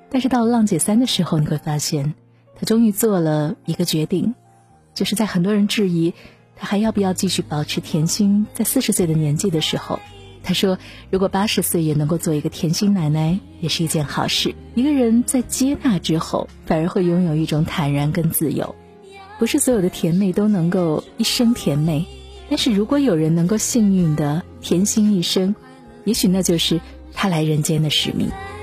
但是到了浪姐3的时候，你会发现她终于做了一个决定，就是在很多人质疑她还要不要继续保持甜心，在40岁的年纪的时候，她说如果80岁也能够做一个甜心奶奶，也是一件好事。一个人在接纳之后，反而会拥有一种坦然跟自由。不是所有的甜妹都能够一生甜妹，但是如果有人能够幸运的甜心一生，也许那就是她来人间的使命。